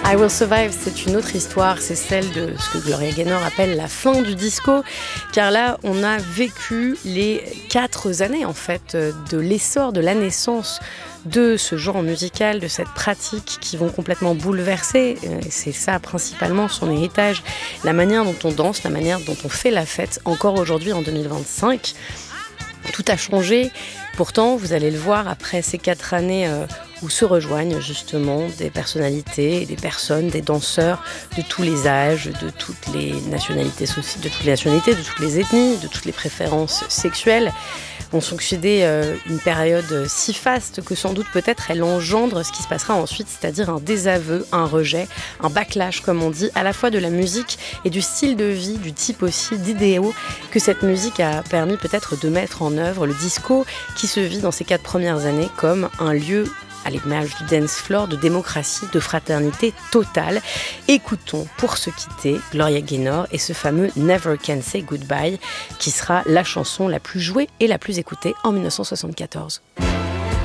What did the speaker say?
I Will Survive, c'est une autre histoire, c'est celle de ce que Gloria Gaynor appelle la fin du disco, car là, on a vécu les 4 années en fait de l'essor, de la naissance de ce genre musical, de cette pratique qui vont complètement bouleverser, c'est ça principalement son héritage, la manière dont on danse, la manière dont on fait la fête, encore aujourd'hui en 2025. Tout a changé, pourtant vous allez le voir après ces 4 années où se rejoignent justement des personnalités, des personnes, des danseurs de tous les âges, de toutes les nationalités, de toutes les ethnies, de toutes les préférences sexuelles, ont succédé une période si faste que sans doute peut-être elle engendre ce qui se passera ensuite, c'est-à-dire un désaveu, un rejet, un backlash comme on dit, à la fois de la musique et du style de vie, du type aussi d'idéaux que cette musique a permis peut-être de mettre en œuvre, le disco qui se vit dans ces 4 premières années comme un lieu à l'image du dance floor, de démocratie, de fraternité totale. Écoutons pour se quitter Gloria Gaynor et ce fameux Never Can Say Goodbye qui sera la chanson la plus jouée et la plus écoutée en 1974.